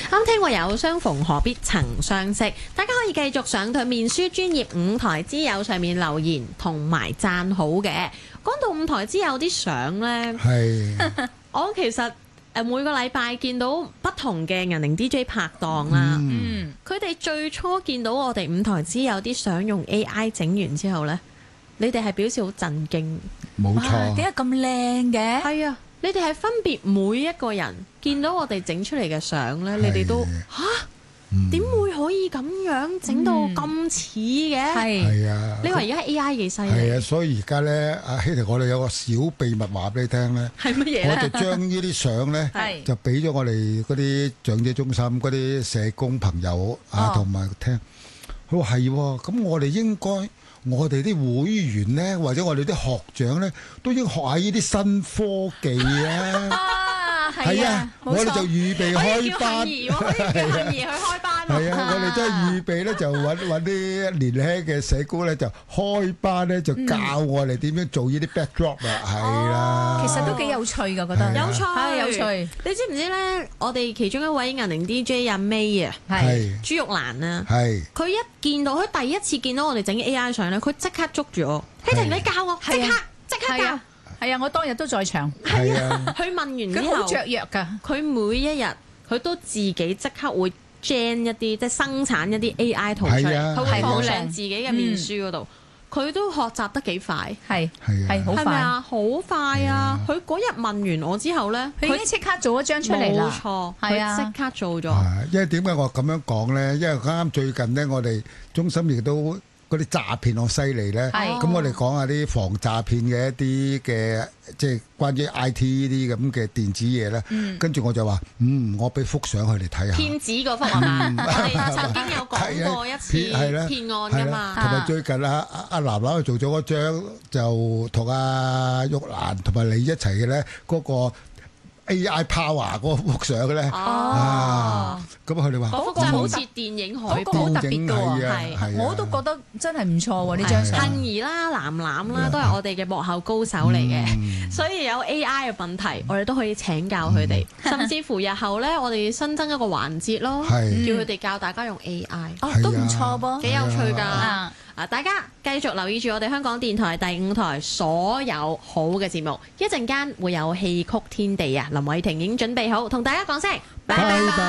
啱聽過有相逢何必曾相識，大家可以繼續上到面書專頁五台之友上面留言同埋讚好嘅。講到五台之友啲相呢，我其實每個禮拜見到不同嘅銀鈴 DJ 拍檔啦，佢哋最初見到我哋五台之友啲相用 AI 整完之後呢，你哋係表示好震驚。 冇錯， 點解咁靚嘅？ 係啊，你哋係分別每一個人見到我哋整出嚟嘅相呢，你哋都點會可以咁樣整到咁似嘅？ 係啊， 你話而家 AI 幾犀利？ 係啊，所以而家咧，阿希婷，我哋有個小秘密話俾你聽咧。 係乜嘢？ 我就將呢啲相咧，就俾咗我哋嗰啲長者中心嗰啲社工朋友啊，同埋聽。佢話係喎，咁我哋應該，我哋啲會員咧，或者我哋啲學長咧，都應該學下呢啲新科技啊。係啊，我哋就預備開班， 可以叫杏兒去開班。 係啊，我哋真係預備咧，就揾啲年輕嘅社工咧，就開班咧，就教我哋點樣做呢啲 backdrop 啊，係啦。 其實都幾有趣㗎，覺得有趣， 係有趣。 你知唔知咧？我哋其中一位銀鈴 DJ 阿 May 啊， 係朱玉蘭啊， 係佢一見到佢第一次見到我哋整 AI 相咧，佢即刻捉住我，希婷你教我，即刻教。 係啊，我當日都在場。 係啊，佢問完之後， 佢好雀躍㗎。佢每一日佢都自己即刻會 gen 一啲，即係生產一啲 AI 圖出嚟，佢會放上自己嘅面書嗰度。佢都學習得幾快，係好快， 係咪啊？好快啊！佢嗰日問完我之後咧， 佢已經即刻做咗張出嚟啦。 冇錯，係啊，即刻做咗。 因為點解我咁樣講咧？因為啱啱最近咧，我哋中心亦都嗰啲詐騙好犀利咧，咁我哋講下啲防詐騙嘅一啲嘅，即係關於 IT 呢啲咁嘅電子嘢咧。跟住我就話，我俾幅相佢哋睇下。 騙子嗰幅啊，我哋曾經有講過一次騙案㗎嘛。 同埋最近阿南南做咗嗰張，就同阿玉蘭同埋你一齊嘅咧，嗰個AI Power 嗰幅相嘅咧，咁佢哋話嗰幅就好似電影海報， 好特別嘅喎，我都覺得真係唔錯喎呢張相。 杏兒啦、藍藍啦，都係我哋嘅幕後高手嚟嘅，所以有 AI 嘅問題，我哋都可以請教佢哋，甚至乎日後咧，我哋新增一個環節咯，叫佢哋教大家用 AI， 都唔錯噃， 幾有趣㗎。大家繼續留意住我哋香港電台第五台所有好嘅節目，一陣間會有戲曲天地啊！林偉霆已經準備好，同大家講聲拜拜。